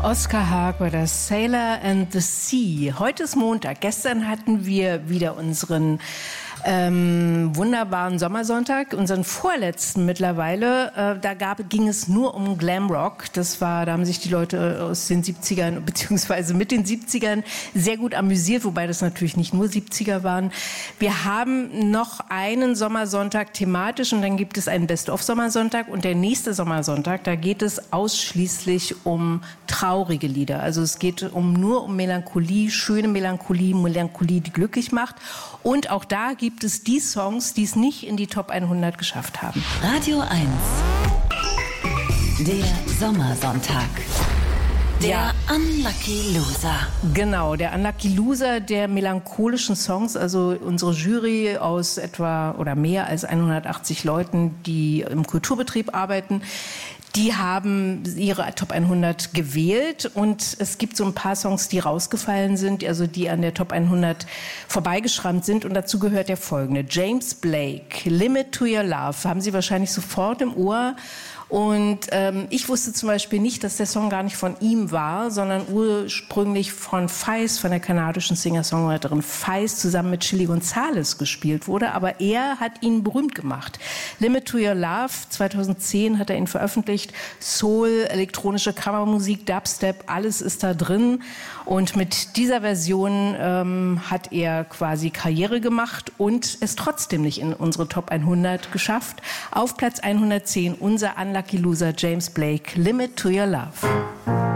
Oskar Haag bei der Sailor and the Sea. Heute ist Montag. Gestern hatten wir wieder unseren wunderbaren Sommersonntag, unseren vorletzten mittlerweile. Ging es nur um Glamrock. Da haben sich die Leute aus den 70ern beziehungsweise mit den 70ern sehr gut amüsiert, wobei das natürlich nicht nur 70er waren. Wir haben noch einen Sommersonntag thematisch und dann gibt es einen Best-of-Sommersonntag und der nächste Sommersonntag, da geht es ausschließlich um traurige Lieder. Also es geht nur um Melancholie, schöne Melancholie, die glücklich macht. Und auch da gibt es die Songs, die es nicht in die Top 100 geschafft haben. Radio 1, der Sommersonntag. Der Unlucky Loser. Genau, der Unlucky Loser der melancholischen Songs. Also unsere Jury aus etwa oder mehr als 180 Leuten, die im Kulturbetrieb arbeiten, die haben ihre Top 100 gewählt und es gibt so ein paar Songs, die rausgefallen sind, also die an der Top 100 vorbeigeschrammt sind und dazu gehört der folgende. James Blake, Limit to Your Love, haben Sie wahrscheinlich sofort im Ohr. Und ich wusste zum Beispiel nicht, dass der Song gar nicht von ihm war, sondern ursprünglich von Feist, von der kanadischen Singer-Songwriterin Feist, zusammen mit Chili Gonzales gespielt wurde. Aber er hat ihn berühmt gemacht. Limit to Your Love, 2010 hat er ihn veröffentlicht. Soul, elektronische Kammermusik, Dubstep, alles ist da drin. Und mit dieser Version hat er quasi Karriere gemacht und es trotzdem nicht in unsere Top 100 geschafft. Auf Platz 110 unser Unlucky Loser James Blake, Limit to Your Love.